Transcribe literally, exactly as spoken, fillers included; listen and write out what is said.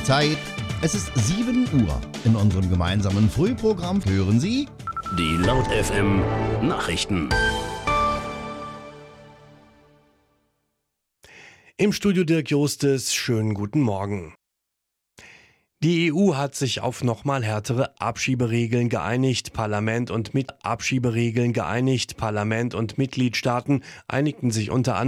Zeit. Es ist sieben Uhr. In unserem gemeinsamen Frühprogramm hören Sie die Laut F M Nachrichten. Im Studio Dirk Jostes, schönen guten Morgen. Die E U hat sich auf nochmal härtere Abschieberegeln geeinigt. Parlament und mit Abschieberegeln geeinigt. Parlament und Mitgliedstaaten einigten sich unter anderem